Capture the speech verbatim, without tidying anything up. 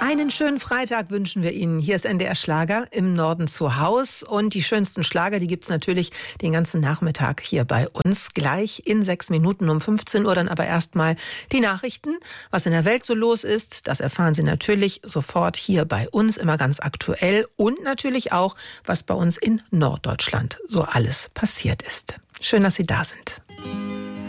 Einen schönen Freitag wünschen wir Ihnen. Hier ist N D R Schlager im Norden zu Haus. Und die schönsten Schlager, die gibt's natürlich den ganzen Nachmittag hier bei uns. Gleich in sechs Minuten um fünfzehn Uhr dann aber erstmal die Nachrichten. Was in der Welt so los ist, das erfahren Sie natürlich sofort hier bei uns, immer ganz aktuell. Und natürlich auch, was bei uns in Norddeutschland so alles passiert ist. Schön, dass Sie da sind.